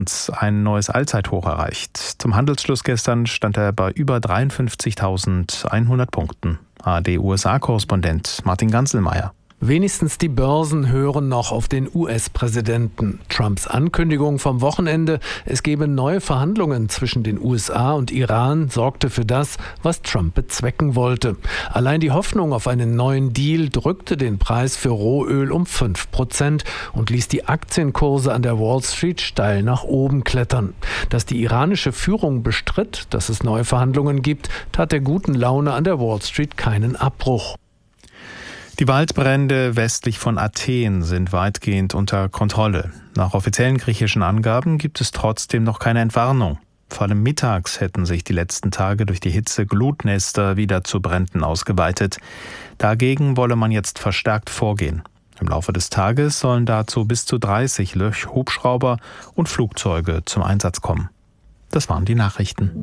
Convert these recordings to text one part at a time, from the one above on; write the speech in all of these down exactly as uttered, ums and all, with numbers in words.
ein neues Allzeithoch erreicht. Zum Handelsschluss gestern stand er bei über dreiundfünfzigtausendeinhundert Punkten. A R D-U S A-Korrespondent Martin Ganzelmeier. Wenigstens die Börsen hören noch auf den U S-Präsidenten. Trumps Ankündigung vom Wochenende, es gebe neue Verhandlungen zwischen den U S A und Iran, sorgte für das, was Trump bezwecken wollte. Allein die Hoffnung auf einen neuen Deal drückte den Preis für Rohöl um fünf Prozent und ließ die Aktienkurse an der Wall Street steil nach oben klettern. Dass die iranische Führung bestritt, dass es neue Verhandlungen gibt, tat der guten Laune an der Wall Street keinen Abbruch. Die Waldbrände westlich von Athen sind weitgehend unter Kontrolle. Nach offiziellen griechischen Angaben gibt es trotzdem noch keine Entwarnung. Vor allem mittags hätten sich die letzten Tage durch die Hitze Glutnester wieder zu Bränden ausgeweitet. Dagegen wolle man jetzt verstärkt vorgehen. Im Laufe des Tages sollen dazu bis zu dreißig Lösch-Hubschrauber und Flugzeuge zum Einsatz kommen. Das waren die Nachrichten.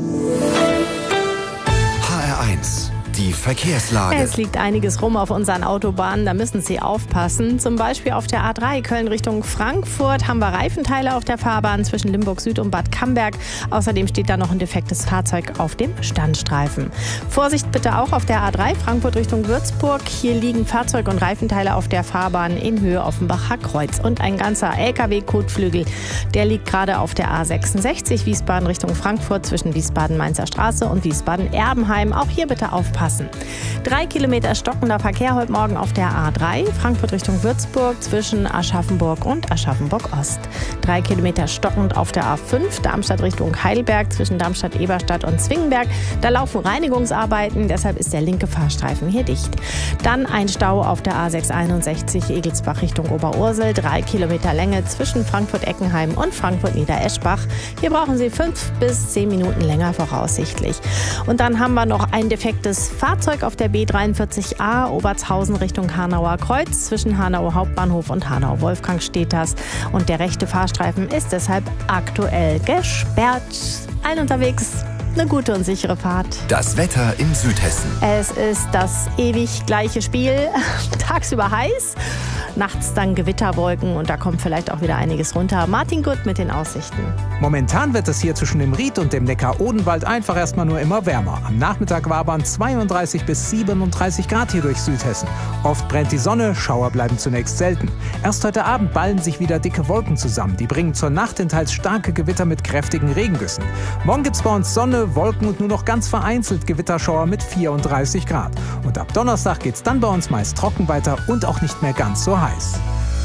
H R eins. Die Verkehrslage. Es liegt einiges rum auf unseren Autobahnen, da müssen Sie aufpassen. Zum Beispiel auf der A drei Köln Richtung Frankfurt haben wir Reifenteile auf der Fahrbahn zwischen Limburg Süd und Bad Camberg. Außerdem steht da noch ein defektes Fahrzeug auf dem Standstreifen. Vorsicht bitte auch auf der A drei Frankfurt Richtung Würzburg. Hier liegen Fahrzeug- und Reifenteile auf der Fahrbahn in Höhe Offenbacher Kreuz. Und ein ganzer L K W-Kotflügel, der liegt gerade auf der A sechsundsechzig Wiesbaden Richtung Frankfurt zwischen Wiesbaden-Mainzer Straße und Wiesbaden-Erbenheim. Auch hier bitte aufpassen. Drei Kilometer stockender Verkehr heute Morgen auf der A drei, Frankfurt Richtung Würzburg zwischen Aschaffenburg und Aschaffenburg-Ost. Drei Kilometer stockend auf der A fünf, Darmstadt Richtung Heidelberg zwischen Darmstadt-Eberstadt und Zwingenberg. Da laufen Reinigungsarbeiten, deshalb ist der linke Fahrstreifen hier dicht. Dann ein Stau auf der A sechshunderteinundsechzig, Egelsbach Richtung Oberursel. Drei Kilometer Länge zwischen Frankfurt-Eckenheim und Frankfurt-Niedereschbach. Hier brauchen Sie fünf bis zehn Minuten länger voraussichtlich. Und dann haben wir noch ein defektes Fahrzeug auf der B dreiundvierzig A Obertshausen Richtung Hanauer Kreuz zwischen Hanau Hauptbahnhof und Hanau Wolfgang steht das. Und der rechte Fahrstreifen ist deshalb aktuell gesperrt. Allen unterwegs eine gute und sichere Fahrt. Das Wetter in Südhessen. Es ist das ewig gleiche Spiel. Tagsüber heiß, nachts dann Gewitterwolken und da kommt vielleicht auch wieder einiges runter. Martin Gutt mit den Aussichten. Momentan wird es hier zwischen dem Ried und dem Neckar-Odenwald einfach erstmal nur immer wärmer. Am Nachmittag wabern zweiunddreißig bis siebenunddreißig Grad hier durch Südhessen. Oft brennt die Sonne, Schauer bleiben zunächst selten. Erst heute Abend ballen sich wieder dicke Wolken zusammen. Die bringen zur Nacht in teils starke Gewitter mit kräftigen Regengüssen. Morgen gibt's bei uns Sonne, Wolken und nur noch ganz vereinzelt Gewitterschauer mit vierunddreißig Grad. Und ab Donnerstag geht's dann bei uns meist trocken weiter und auch nicht mehr ganz so heiß.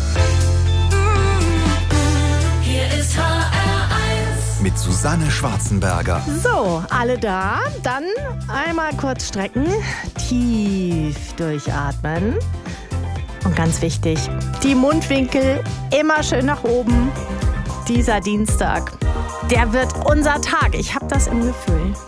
Hier ist H R eins. Mit Susanne Schwarzenberger. So, alle da? Dann einmal kurz strecken, tief durchatmen. Und ganz wichtig, die Mundwinkel immer schön nach oben. Dieser Dienstag, der wird unser Tag. Ich habe das im Gefühl.